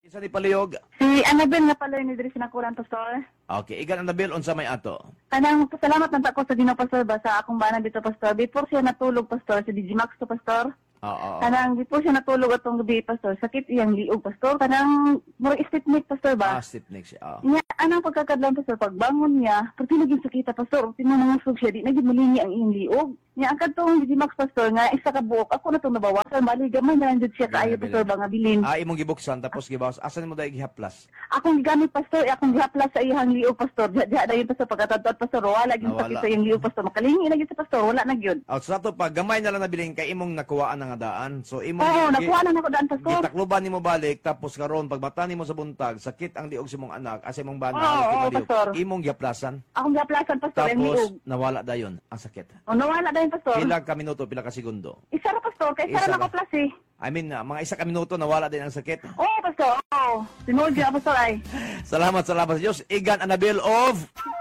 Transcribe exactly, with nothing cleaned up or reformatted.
Isa ni palihog. Si Annabel nga pala ni diri sinakulan, Pastor. Okay, igan Annabel unsa may ato? Kanang pasalamat ng ko sa Ginoo, Pastor, ba sa akong bana dito, Pastor. Before siya natulog, Pastor, si Digimax to, Pastor. Oo. Kanang before siya natulog atong gabi, Pastor, sakit iyang liog, Pastor. Kanang more stiffneck, Pastor, ba? Ah, stiff neck siya. Oh. Nya, anang pagkakadlang, Pastor, pagbangon niya, pag tinagin sakita, Pastor, tinanangusog siya, di naging mulingi ang iyang liog. Nya, ang kadtong Digimax, Pastor, nga isa ka buok, ako na itong nabawasan, bali, gamay na lang dyan siya kaayo, Pastor, ba nga bilin. Ah, imong gibuksan tapos gibawas. Asan mo dahil gihaplas? Akong gigamit, Pastor, eh, akong gihaplas sa iyang liog, Pastor. Diya, diya, dayon, Pastor, pagkatadtad, Pastor, wala yung Nawala. sakit sa iyang liog, Pastor. Makalingi lagi sa Pastor, wala na yun. Out sa ato pa gamay na lang nabiling kay imong nakuhaan nga daan. So imong Oo, gi- nakuha na ako daan, Pastor. gitakluban nimo balik tapos karon pagbata nimo sa buntag sakit ang liog sa imong anak asa imong bana Oo, ang oo, liog. Pastor. Imong gihaplasan Akong gihaplasan, Pastor, yung liog. tapos nawala dayon ang sakit. O, nawala dayon, Pastor. Pila ka minuto, pila ka segundo. Isa ra, Pastor, kaya isa Isa ra ra. na ko plus eh. I mean, ah, mga isa ka minuto nawala din ang sakit. Oo, Pastor, oo. Tinuod siya, Pastor, ay. Salamat, salamat sa Diyos. Igan Annabel of